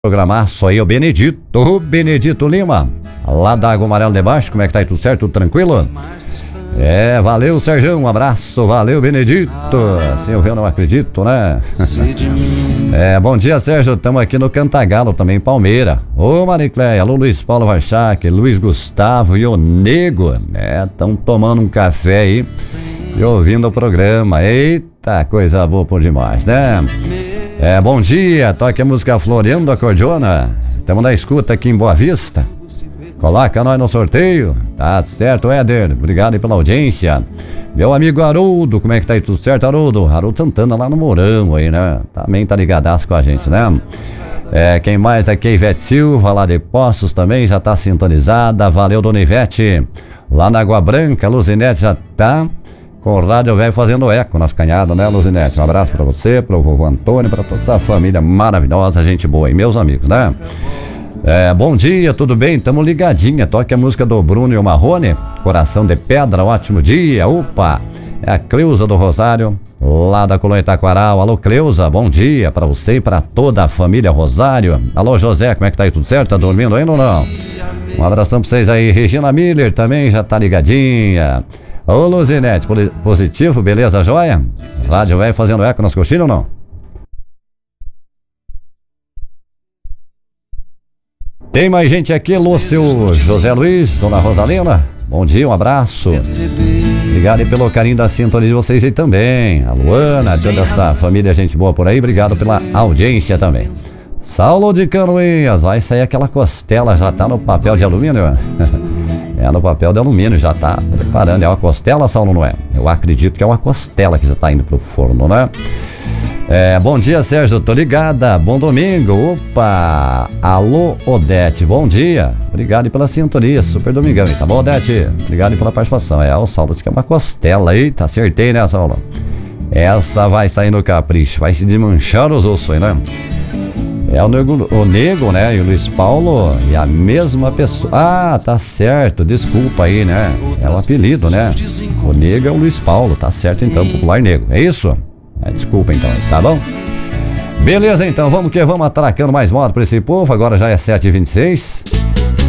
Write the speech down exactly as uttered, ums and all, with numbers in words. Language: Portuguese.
Programar só aí o Benedito, o Benedito Lima, lá da Água Amarela de Baixo. Como é que tá aí? Tudo certo? Tudo tranquilo? É, valeu, Sérgio, um abraço, valeu, Benedito. Assim eu não acredito, né? É, bom dia, Sérgio, estamos aqui no Cantagalo também, Palmeira. Ô, Maricléia, alô, Luiz Paulo Varchac, Luiz Gustavo e o Nego, né? Estão tomando um café aí e ouvindo o programa. Eita, coisa boa por demais, né? É, bom dia, toque a música Floreando a Cordiona. Estamos na escuta aqui em Boa Vista. Coloca nós no sorteio. Tá certo, Éder. Obrigado aí pela audiência. Meu amigo Haroldo, como é que tá aí? Tudo certo, Haroldo? Haroldo Santana lá no Morango aí, né? Também tá ligadaço com a gente, né? É, quem mais aqui? Ivete Silva, lá de Poços também, já tá sintonizada. Valeu, dona Ivete. Lá na Água Branca, a Luzinete já tá com o rádio velho fazendo eco nas canhadas, né, Luzinete? Um abraço pra você, pro vovô Antônio, pra toda a família maravilhosa, gente boa e meus amigos, né? É, bom dia, tudo bem? Tamo ligadinha. Toque a música do Bruno e o Marrone, Coração de Pedra, ótimo dia. Opa, é a Cleusa do Rosário, lá da Colônia Itaquaral. Alô, Cleusa, bom dia pra você e pra toda a família Rosário. Alô, José, como é que tá aí? Tudo certo? Tá dormindo ainda ou não? Um abração pra vocês aí. Regina Miller também já tá ligadinha. Ô, Luzinete, positivo, beleza, joia? Rádio velho fazendo eco nas coxinhas ou não? Tem mais gente aqui, Lúcio, José Luiz, dona Rosalina, bom dia, um abraço. Obrigado aí pelo carinho da sintonia de vocês aí também. A Luana, toda essa família, gente boa por aí, obrigado pela audiência também. Saulo de Canoinhas, vai sair aquela costela, já tá no papel de alumínio? É, no papel de alumínio, já tá preparando. É uma costela, Saulo, não é? Eu acredito que é uma costela que já tá indo pro forno, né? É, bom dia, Sérgio, tô ligada. Bom domingo. Opa! Alô, Odete, bom dia. Obrigado pela sintonia, super domingão, tá bom, Odete? Obrigado pela participação. É, o Saulo disse que é uma costela. Eita, acertei, né, Saulo? Essa vai sair no capricho, vai se desmanchar os ossos aí, né? É o Nego, o Nego, né? E o Luiz Paulo e a mesma pessoa. Ah, tá certo, desculpa aí, né? É o apelido, né? O Nego é o Luiz Paulo, tá certo então, popular Nego. É isso? É, desculpa então, tá bom? Beleza então, vamos que vamos atracando mais moto pra esse povo. Agora já é sete e vinte e seis.